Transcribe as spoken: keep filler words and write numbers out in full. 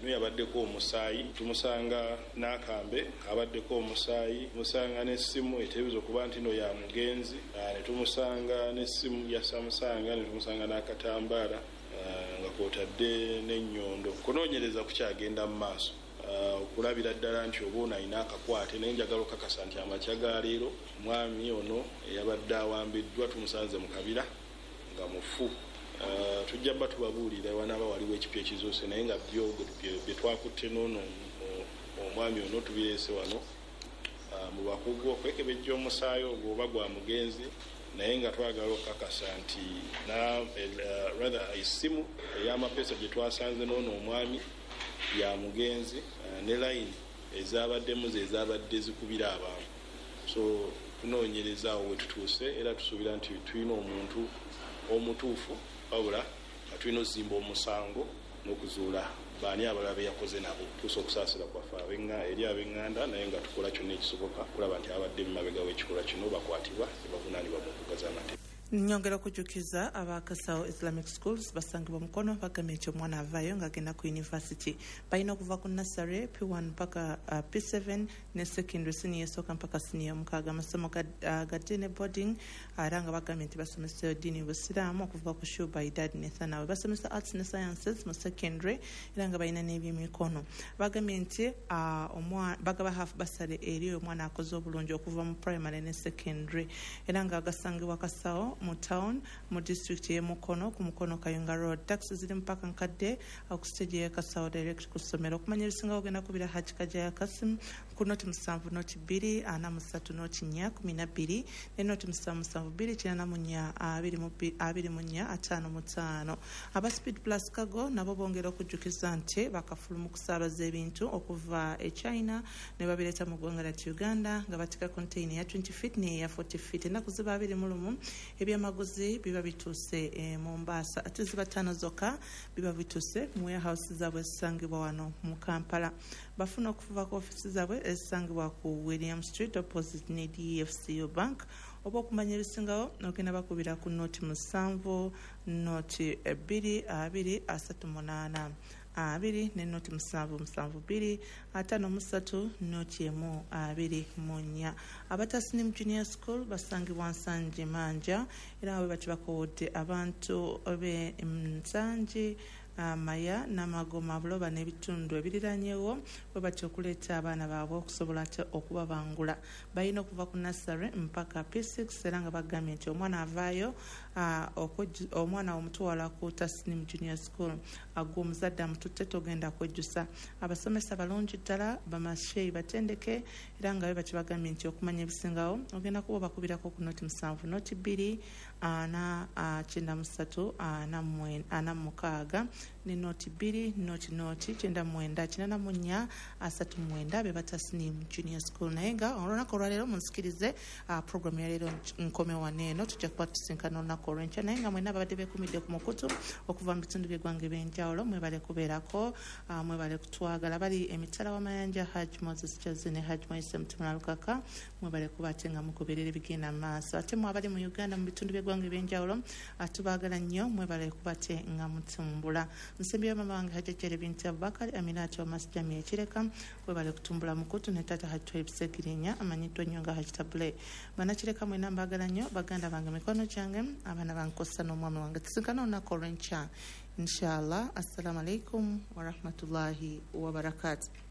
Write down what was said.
ono yabaddeko omusaayi, tumusanga n'akambe abaddeko omusaayi, tumusanga n'essimu eteebereza okuba nti no ya mugenzi, ne tumusanga n'essimu ya Samusanga, ne tumusanga n'akatambaala nga kwotadde n'ennyondo. Kunoonyereza kukyagenda mu maaso okulabira ddala nti oba ono alina akakwate, naye njagala okakasa nti amakya ga leero omwami ono eyabadde awambiddwa tumusanze mu kabira nga mufu. Tujja bba tubabuulira wanaaba waliwo ekipya ekizuuse, naye nga byogo bye twakutte n'ono omwami ono tubireese wano mu bakugu okwekebejja omusaayi ogwo oba gwa mugenzi, naye nga twagala okukakasa nti rather essimu ey'amapeesa gye twasanze n'ono omwami ya mugenzi ne layini ezabaddemu ze ezabadde zikubira abantu. So tunoonyereza awo we tutuuse, era tusuubira nti tulina omuntu omutuufu wabula nga tulina ozimba omusango n'okuzuula baani abalala be yakoze nabo, tuusa okusaasira kwaffe eri ab'eŋŋanda, naye nga tukola kyonna ekisoboka kulaba nti abadde mu mabega w'ekikolwa kino bakwatibwa ne bavunaanibwa mu mbuga z'amateeka. Nyongera okujjukiza abakasawo Islamic Schools basangibwa mukono bagambye nti omwana avaayo ng'agenda ku university. Balina okuva ku nursery P one mpaka uh, P seven ne secondary senior esooka mpaka senior mukaaga. Amasomo ga uh, ddiini boarding era nga bagambye nti basomesa ddiini busiraamu okuva ku Shuba Idad ne Thanawe. Basomesa arts ne sciences mu secondary era nga balina n'ebyemikono. Bagambye nti uh, omwana bagaba half basale eri omwana akoze obulungi okuva mu primary ne secondary era nga agasangibwa kasawo mu town mu district ye Mukono ku Mukono Kayunga Road. Taxi ziri mpaka nkadde ku stage ya Kasawo direct ku ssomero. Okumanya ebisinga ogenda kubira Haji Kajaya Kasim ku noti musanvu noti bbiri ana musatu noti nnya kumi na bbiri ne noti musanvu musanvu bbiri kinana mu nnya abiri mu nnya ataano mu ttaano. Aba Speed Plus Cargo nabo bongera okujjukiza nti bakafulu mu kusaabaza ebintu okuva e China ne babireeta mu ggwanga lya Uganda nga batika container ya twenty feet ne ya forty feet. Ennaku ziba abiri mu lumu ebyamaguzi biba bituuse e Mombasa, ate ziba ttaano zokka biba bituuse mu warehouse zaabwe ezisangibwa wano mu Kampala. Bafuna okuva ku ofisi zaabwe ezisangibwa ku William Street opposite ne D F C O Bank. Oba okumanya ebisingawo ogenda bakubira ku noti musanvu noti ebbiri abiri asatu munaana abiri ne noti musanvu musanvu bbiri ataano musatu noti emu abiri mu nnya. Abatasnim Junior School basangibwa Nsanje Manja era bwe bati bakowodde abantu be Nsanje Maya n'Amagoma Buloba n'ebitundu ebiriranyewo bwe bati okuleeta abaana baabwe okusobola okubabangula. Balina okuva ku nursery mpaka P six era nga bagambye nti omwana avaayo omwana omutwala ku Tasnim Junior School agwa omuzadde amututte togenda kwejjusa. Abasomesa balungi ddala bamasheyi batendeke era nga be bati bagambye nti okumanya ebisingawo ogenda kuba bakubirako ku noti musanvu noti bbiri ana kyenda musatu ana mukaaga ne noti bbiri noti noti kyenda mwenda kinana mu nnya asatu mwenda be Tasnim Junior School. Naye nga olunaku olwaleero munsikirize program ya leero nkome waneeno tujja kuba tusinkana olunaku olw'enkya, naye nga mwenna babadde beekumidde ku mukutu okuva mu bitundu by'eggwanga eby'enjawulo. Mwebale kubeerako, mwebale kutwagala. Bali emitala w'amayanja Hajj Moses Chazi ne Hajj Moise Mutimula Lukaka, mwebale kuba ate nga mugoberera ebigenda mu maaso. Ate mwe abali mu Uganda mu bitundu by'eggwanga eby'enjawulo tubaagala nnyo, mwebale kuba ate nga mutumbula. Nsembyeyo mama wange Hajjajjere Binti Abubakar Aminati wa Masjami ekireka mwebale kutumbula mukutu ne tata Hajjwa Ebisegirinya amanyiddwa nnyo nga Hajj Tabule. Banakireka mwena mbaagala nnyo baganda bange mikono kyange abaana bankosa n'omwami wange tusinkana olunaku olw'enkya inshallah. Assalamu alaikum wa rahmatullahi wa barakatuh.